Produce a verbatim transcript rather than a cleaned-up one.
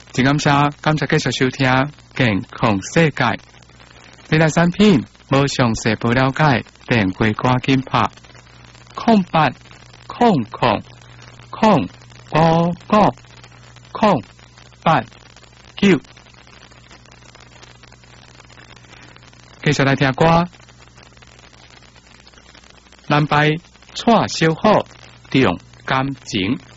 真感谢，感谢继续收听《健康世界》。你台产品无详细不了解，电话赶紧拍空八空空空五五空八九。继续来听歌，南白蔡小虎重感情。